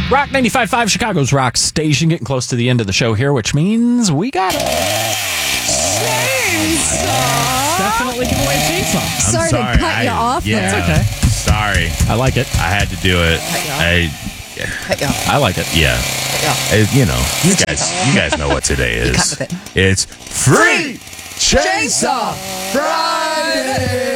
Rock 95.5, Chicago's rock station, getting close to the end of the show here, which means we got it. Definitely give away a chainsaw. Sorry to cut you off there. It's okay. Sorry. I like it. I had to do it. I like it. Yeah. You know, you guys know what today is. Cut with it. It's Free Chainsaw Friday.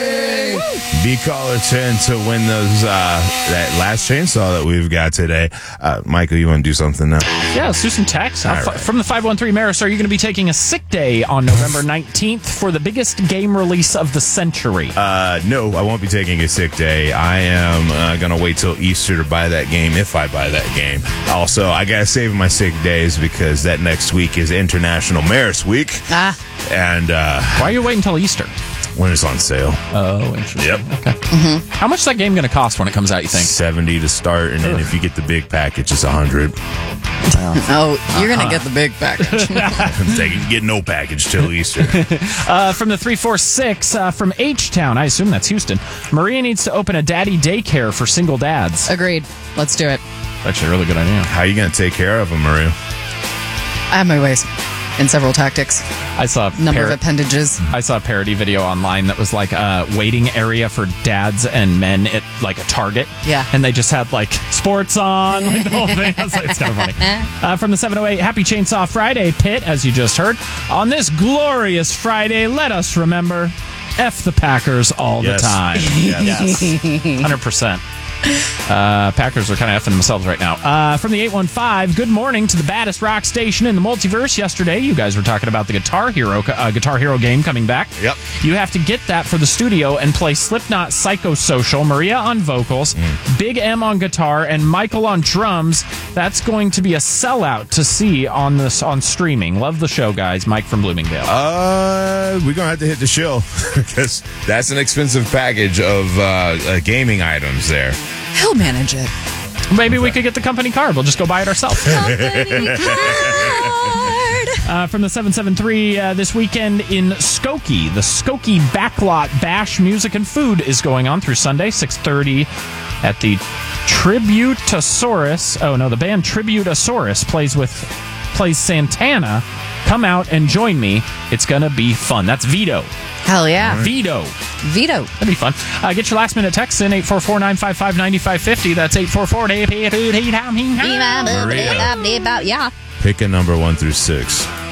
Be caller 10 to win those that last chainsaw that we've got today. Michael, you want to do something now? Yeah, let's do some text. All right. From the 513 Maris, are you going to be taking a sick day on November 19th for the biggest game release of the century? No, I won't be taking a sick day. I am going to wait till Easter to buy that game, if I buy that game. Also, I got to save my sick days because that next week is International Maris Week. And Why are you waiting until Easter? when it's on sale. Oh, interesting. Yep. Okay. Mm-hmm. How much is that game going to cost when it comes out, you think? $70 to start, and then if you get the big package, it's $100. Oh, you're going to get the big package. They can get no package till Easter. From the 346, from H-Town, I assume that's Houston, Maria needs to open a daddy daycare for single dads. Agreed. Let's do it. Actually, a really good idea. How are you going to take care of them, Maria? I have my ways in several tactics. I saw Number of appendages. I saw a parody video online that was like a waiting area for dads and men at like a Target. Yeah. And they just had like sports on, like the whole thing. It's kind of funny. From the 708, Happy Chainsaw Friday, Pitt, as you just heard. On this glorious Friday, let us remember F the Packers all the time. Yes. 100%. Packers are kind of effing themselves right now. From the 815, good morning to the baddest rock station in the multiverse. Yesterday, you guys were talking about the Guitar Hero game coming back. Yep. You have to get that for the studio and play Slipknot Psychosocial, Maria on vocals, Big M on guitar, and Michael on drums. That's going to be a sellout to see on streaming. Love the show, guys. Mike from Bloomingdale. We're going to have to hit the show because that's an expensive package of gaming items there. He'll manage it. Maybe we could get the company card. We'll just go buy it ourselves. Company card. From the 773, this weekend in Skokie, the Skokie Backlot Bash Music and Food is going on through Sunday, 6:30 at the Tributasaurus. Oh, no, the band Tributasaurus plays Santana. Come out and join me. It's going to be fun. That's Vito. Hell yeah. Vito. Veto. That'd be fun. Get your last minute text in 844-955-9550. That's 844 Yeah. Pick a number 1 through 6. 4.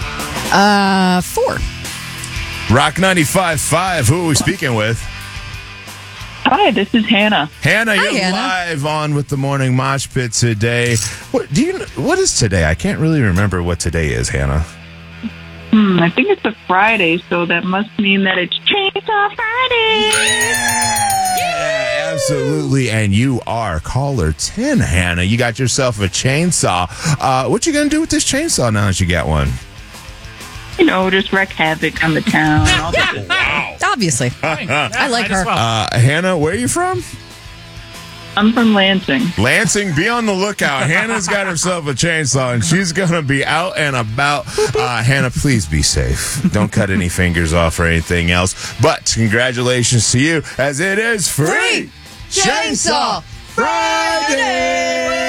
Rock 95.5. Who are we speaking with? Hi, this is Hannah. Hannah, you're Hannah. live on with the Morning Mosh Pit today. What is today? I can't really remember what today is, Hannah. I think it's a Friday, so that must mean that it's Chainsaw Friday. Yeah, absolutely. And you are caller 10, Hannah. You got yourself a chainsaw. What you going to do with this chainsaw now that you got one? You know, just wreak havoc on the town. Wow. Obviously. I like her. Hannah, where are you from? I'm from Lansing. Lansing, be on the lookout. Hannah's got herself a chainsaw, and she's going to be out and about. Hannah, please be safe. Don't cut any fingers off or anything else. But congratulations to you, as it is Free Chainsaw Friday!